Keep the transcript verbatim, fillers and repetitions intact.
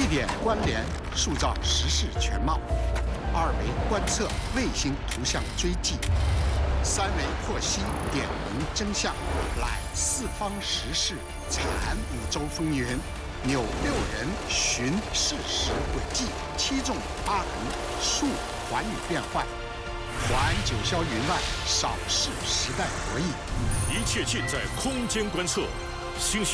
一点关联，塑造时事全貌；二维观测，卫星图像追迹；三维获悉，点明真相。览四方时事，产五洲风云。扭六人，寻事实轨迹。七纵八横，述寰宇变幻。环九霄云外，扫视时代博弈。 一切尽在空间观测。星星